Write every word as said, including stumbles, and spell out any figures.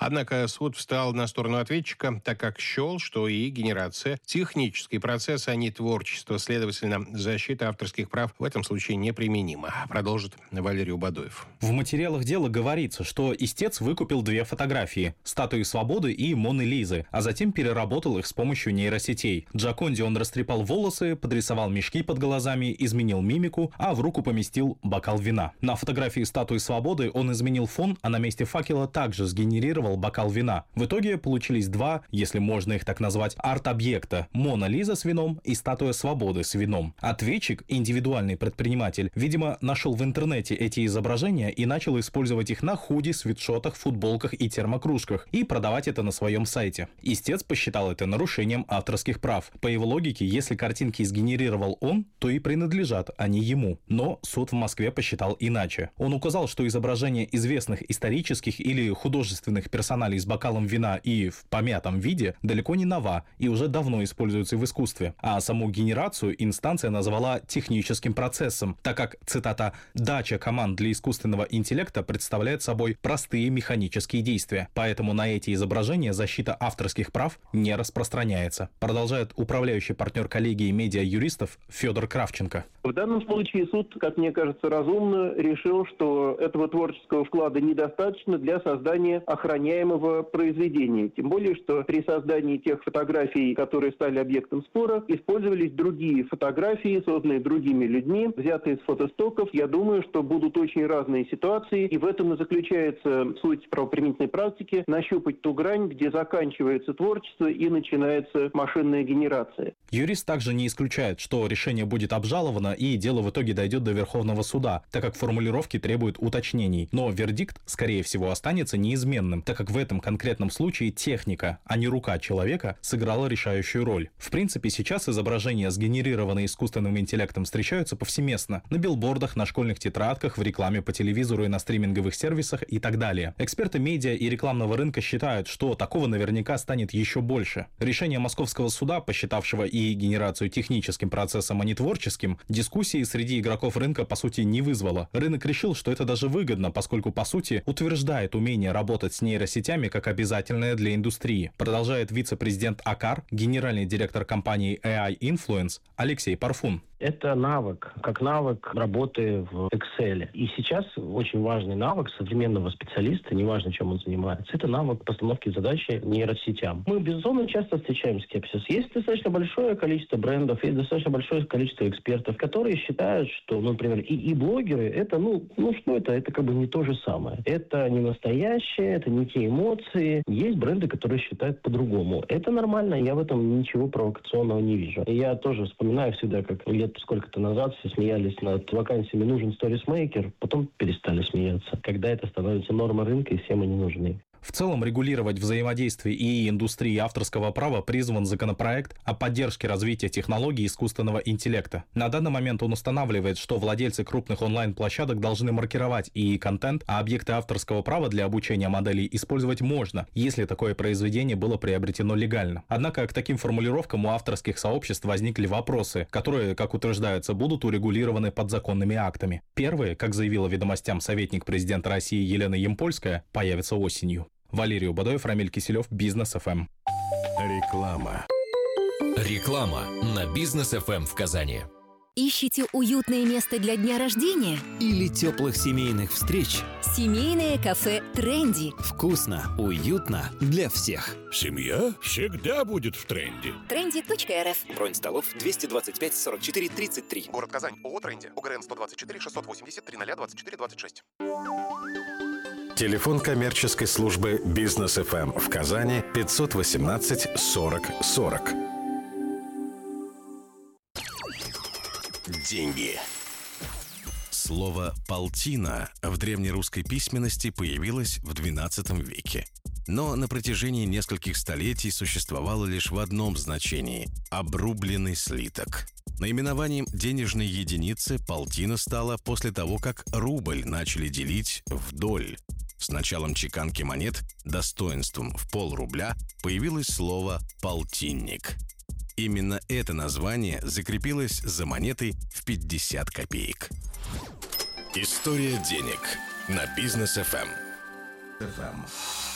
Однако суд встал на сторону ответчика, так как счел, что и генерация — технический процесс, а не творчество. Следовательно, защита авторских прав в этом случае неприменима. Продолжит Валерий Убадоев. В материалах дела говорится, что истец выкупил две фотографии – статуи Свободы и Моны Лизы, а затем переработал их с помощью нейросетей. Джоконде он растрепал волосы, подрисовал мешки под глазами, изменил мимику, а в руку поместил бокал вина. На фотографии статуи Свободы он изменил фон, а на месте факела также сгенерировал бокал вина. В итоге получились два, если можно их так назвать, арт-объекта – Мона Лиза с вином и статуя Свободы с вином. Ответчик, индивидуальный предприниматель, видимо, нашел в интернете эти изображения и начал использовать их на худи, свитшотах, футболках и термокружках и продавать это на своем сайте. Истец посчитал это нарушением авторских прав. По его логике, если картинки сгенерировал он, то и принадлежат они ему. Но суд в Москве посчитал иначе. Он указал, что изображение известных исторических или художественных персоналей с бокалом вина и в помятом виде далеко не нова и уже давно используется в искусстве. А саму генерацию инстанция назвала техническим процессом, так как, цитата, «дача команд для искусственного интеллекта представляет собой простые механические действия, поэтому на эти изображения защита авторских прав не распространяется», продолжает управляющий партнер коллегии медиа-юристов Федор Кравченко. В данном случае суд, как мне кажется, разумно решил, что этого творческого вклада недостаточно для создания охраняемого произведения. Тем более, что при создании тех фотографий, которые стали объектом спора, использовались другие фотографии, созданные другими людьми, взятые с фотостоков. Я думаю, что будут очень разные ситуации, и в этом и заключается суть правоприменительной практики — нащупать ту грань, где заканчивается творчество и начинается машинная генерация. Юрист также не исключает, что решение будет обжаловано и дело в итоге дойдет до Верховного суда, так как формулировки требуют уточнений. Но вердикт, скорее всего, останется неизменным, так как в этом конкретном случае техника, а не рука человека, сыграла решающую роль. В принципе, сейчас изображения, сгенерированные искусственным интеллектом, встречаются повсеместно. На билбордах, на школьных тетрадках, в рекламе по телевизору и на стриминговых сервисах и так далее. Эксперты медиа и рекламного рынка считают, что такого наверняка станет еще больше. Решение московского суда, посчитавшего и генерацию техническим процессом, а не творческим, дискуссии среди игроков рынка по сути не вызвало. Рынок решил, что это даже выгодно, поскольку по сути утверждает умение работать с нейросетями как обязательное для индустрии. Продолжает вице-президент АКАР, генеральный директор компании эй ай Influence Алексей Парфун. Это навык, как навык работы в Excel. И сейчас очень важный навык современного специалиста, неважно, чем он занимается, это навык постановки задачи нейросетям. Мы, безусловно, часто встречаем скепсис. Есть достаточно большое количество брендов, есть достаточно большое количество экспертов, которые считают, что, ну, например, и, и блогеры, это, ну, ну, что это? Это как бы не то же самое. Это не настоящее, это не те эмоции. Есть бренды, которые считают по-другому. Это нормально, я в этом ничего провокационного не вижу. И я тоже вспоминаю всегда, как лет сколько-то назад все смеялись над вакансиями «нужен сторисмейкер», потом перестали смеяться, когда это становится нормой рынка и всем они нужны. В целом, регулировать взаимодействие и индустрии авторского права призван законопроект о поддержке развития технологий искусственного интеллекта. На данный момент он устанавливает, что владельцы крупных онлайн-площадок должны маркировать и контент, а объекты авторского права для обучения моделей использовать можно, если такое произведение было приобретено легально. Однако к таким формулировкам у авторских сообществ возникли вопросы, которые, как утверждается, будут урегулированы подзаконными актами. Первые, как заявила «Ведомостям» советник президента России Елена Ямпольская, появятся осенью. Валерий Убадоев, Рамиль Киселев, Бизнес эф эм. Реклама. Реклама на Бизнес эф эм в Казани. Ищите уютное место для дня рождения? Или теплых семейных встреч? Семейное кафе «Тренди». Вкусно, уютно для всех. Семья всегда будет в тренде. тренди точка эр эф. Бронь столов двести двадцать пять сорок четыре тридцать три. Город Казань. ООО «Тренди». ОГРН сто двадцать четыре шестьсот восемьдесят три ноль двадцать четыре двадцать шесть. Телефон коммерческой службы Бизнес эф эм в Казани пятьсот восемнадцать сорок сорок. Деньги. Слово «полтина» в древнерусской письменности появилось в двенадцатом веке. Но на протяжении нескольких столетий существовало лишь в одном значении – обрубленный слиток. Наименованием денежной единицы полтина стала после того, как рубль начали делить вдоль. С началом чеканки монет достоинством в полрубля появилось слово «полтинник». Именно это название закрепилось за монетой в пятьдесят копеек. История денег на Бизнес эф эм.